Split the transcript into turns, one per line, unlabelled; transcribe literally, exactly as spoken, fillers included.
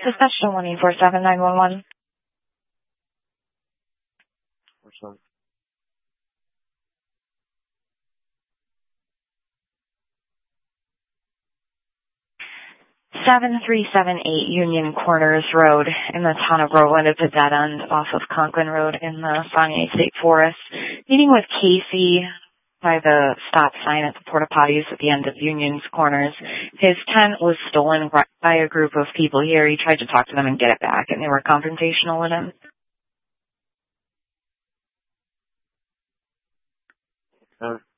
Suspicion one eight four seven nine one one.
Which one?
seven three seven eight Union Corners Road in the town of Roland. It's a dead end off of Conklin Road in the Saguenay State Forest. Meeting with Casey by the stop sign at the porta potties at the end of Union's Corners. His tent was stolen by a group of people here. He tried to talk to them and get it back, and they were confrontational with him.
Uh,